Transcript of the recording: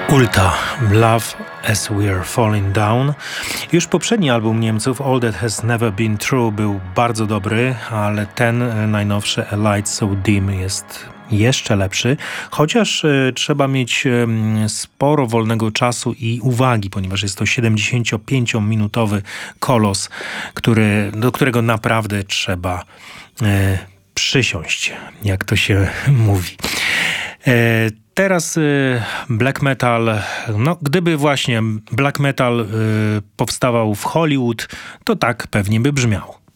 Ulta, Love as We're Falling Down. Już poprzedni album Niemców, All That Has Never Been True, był bardzo dobry, ale ten najnowszy, A Light So Dim, jest jeszcze lepszy, chociaż trzeba mieć sporo wolnego czasu i uwagi, ponieważ jest to 75-minutowy kolos, do którego naprawdę trzeba przysiąść, jak to się mówi. Teraz black metal, no gdyby właśnie black metal powstawał w Hollywood, to tak pewnie by brzmiał.